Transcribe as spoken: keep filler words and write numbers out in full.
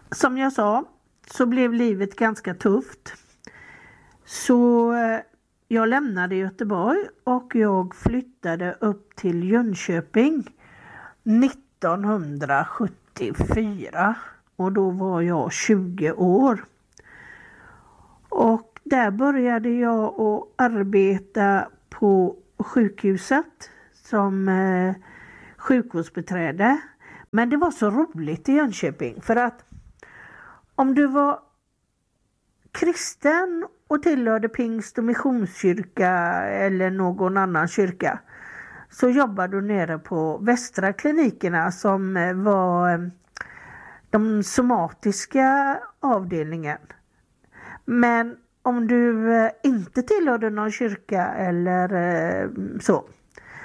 som jag sa så blev livet ganska tufft. Så jag lämnade Göteborg och jag flyttade upp till Jönköping nittonhundrasjuttiofyra och då var jag tjugo år. Och där började jag att arbeta på sjukhuset som eh, sjukvårdsbiträde. Men det var så roligt i Jönköping för att om du var kristen och tillhörde pingst- och missionskyrka eller någon annan kyrka så jobbade du nere på västra klinikerna som var de somatiska avdelningen. Men om du inte tillhörde någon kyrka eller så